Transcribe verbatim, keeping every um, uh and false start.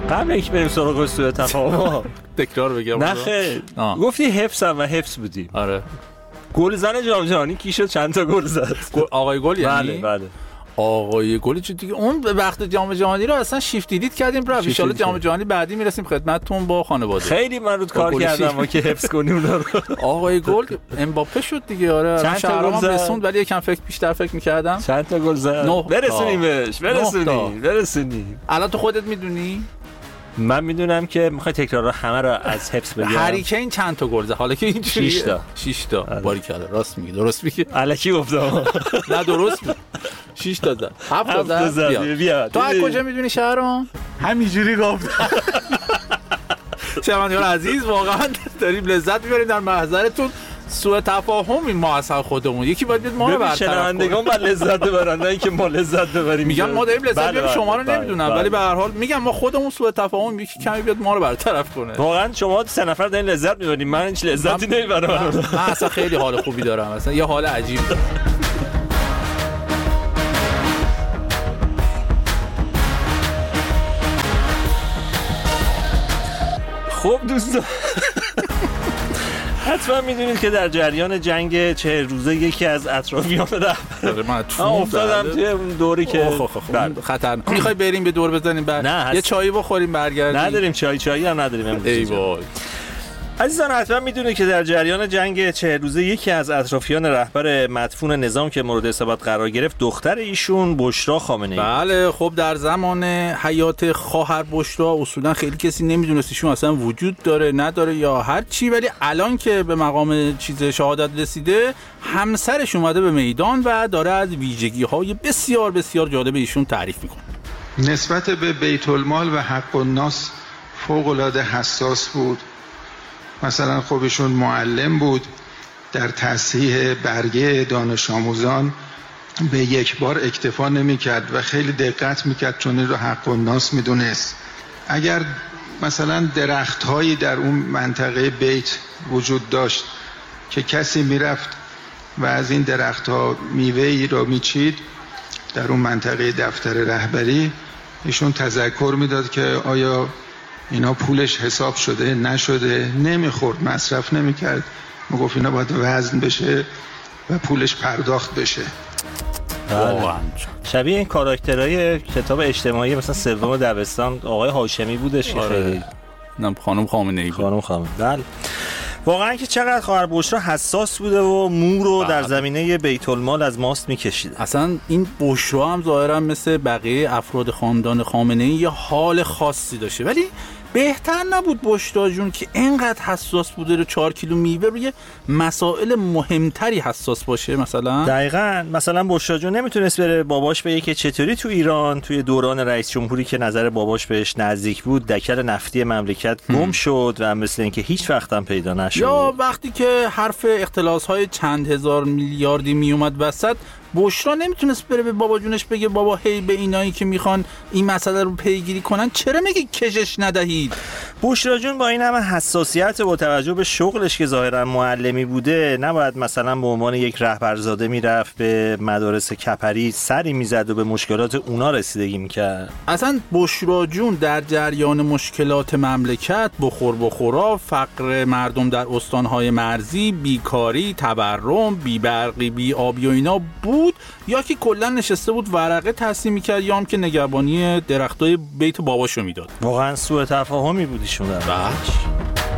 قبل اینکه بریم سراغ سوء تفاهم تکرار بگم. نه خیر، گفتی حفظ هم و حفظ بودیم. آره. گل زن جام جهانی کی شد؟ چند تا گل زد؟ آقای گل یعنی؟ بله بله. آقای گل چه دیگه، اون به وقت جام جهانی رو اصلا شیفت دیدید کردیم رفت. ان شاءالله جام جهانی بعدی میرسیم خدمتتون با خانواده. خیلی من رود کار کردم ما که حفظ کنیم اونا رو. آقای گل امباپه شد دیگه. آره چند تا گل رسوند ولی یکم فکر بیشتر فکر می‌کردم. چند تا گل زد؟ برسونیم بهش، برسونیم برسونیم. الان تو خودت میدونی؟ من میدونم که میخوای تکرارا همه رو از حفظ بگم. هری کین چند تا گل زد؟ حالا که این شش تا شش تا باریکلا. راست میگی، درست میگی. الکی گفتم. نه درست میگی. شش تا زد. هفت تا زد. بیا. تو از کجا میدونی شهرام؟ همینجوری گفتم. شنوندگان عزیز، واقعا داریم لذت میبریم در محضرتون. سوء تفاهمی ما اصلا خودمون، یکی باید بیاد ما رو برطرف کنه. شنوندگان باید لذت ببرن، نه اینکه ما لذت ببریم. میگم ما داریم لذت میبریم، شما رو نمیدونم، ولی به هر حال میگم ما خودمون سوء تفاهم یکی کمی بیاد ما رو برطرف کنه. واقعا شما سه نفر دارین لذت میبرین، من هیچ لذتی نمیبرم. من اصلا خیلی حال خوبی دارم، اصلا یه حال عجیب دارم. خب دوستان، حتما میدونید که در جریان جنگ چهل روزه یکی از اطرافیان رهبر من افتادم توی اون دوری که خطرناک. میخوای بریم به دور بزنیم بعد نه یه چایی بخوریم برگردیم؟ نداریم چای، چایی هم نداریم امروز. ای وای. عزیزان حتما میدونید که در جریان جنگ چهل روزه یکی از اطرافیان رهبر مدفون نظام که مورد اصابت قرار گرفت دختر ایشون بشرا خامنه‌ای. بله خب در زمان حیات خواهر بشرا اصولا خیلی کسی نمیدونست ایشون اصلا وجود داره نداره یا هر چی، ولی الان که به مقام چیز شهادت رسیده همسرش اومده به میدان و داره از ویژگی‌های بسیار بسیار جالب ایشون تعریف میکنه. نسبت به بیت المال و حق الناس فوق‌العاده حساس بود. مثلا خب ایشون معلم بود، در تصحیح برگه دانش آموزان به یک بار اکتفا نمی کرد و خیلی دقت می کرد چون این رو حق الناس می دونست. اگر مثلا درخت هایی در اون منطقه بیت وجود داشت که کسی می رفت و از این درخت ها میوه ای را می چید، در اون منطقه دفتر رهبری ایشون تذکر می داد که آیا اینا پولش حساب شده نشده، نمیخورد، مصرف نمیکرد، میگفت اینا باید وزن بشه و پولش پرداخت بشه. واقعا شبیه این کاراکترهای کتاب اجتماعی مثلا سوم دبستان آقای هاشمی بودش که خیلی نم خانم خامنه‌ای خانم خامنه‌ای. بله واقعا که چقدر خواهر بشرا حساس بوده و مو رو در زمینه بیت المال از ماست میکشیده. اصلا این بشرا هم ظاهرا مثل بقیه افراد خاندان خامنه‌ای یه حال خاصی داشته، ولی بهتر نبود بشرا جون که اینقدر حساس بوده رو چهار کیلو میوه روی مسائل مهمتری حساس باشه؟ مثلا دقیقاً مثلا بشرا جون نمیتونست بره باباش بگه که چطوری تو ایران توی دوران رئیس جمهوری که نظر باباش بهش نزدیک بود دکل نفتی مملکت گم شد و مثل اینکه هیچ وقت هم پیدا نشد، یا وقتی که حرف اختلاس‌های چند هزار میلیاردی میومد وسط بشرا نمیتونست بره به بابا جونش بگه بابا هی به اینایی که میخوان این مسئله رو پیگیری کنن چرا میگی کشش ندهید؟ بشرا جون با این همه حساسیت با توجه به شغلش که ظاهرا معلمی بوده نباید مثلا به عنوان یک رهبرزاده میرفت به مدارس کپری سری میزد و به مشکلات اونا رسیدگی میکرد. اصلا بشرا جون در جریان مشکلات مملکت، بخور بخورا، فقر مردم در استانهای مرزی، بیکاری، تورم، بیبرقی، بی آبی و اینا بود، یا که کلا نشسته بود ورقه تصحیح میکرد یا هم که نگهبانی درختای بیت باباشو میداد. واقعا سوء تفاهمی بود ایشون. بخش